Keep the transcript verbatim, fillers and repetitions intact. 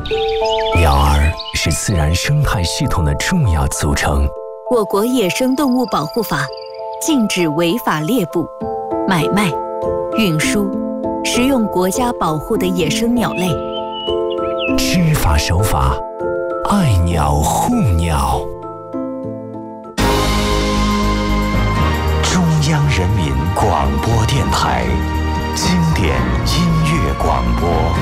鸟儿是自然生态系统的重要组成。 我国野生动物保护法禁止违法猎捕、买卖、运输、食用国家保护的野生鸟类。 知法守法，爱鸟护鸟。中央人民广播电台经典音乐广播。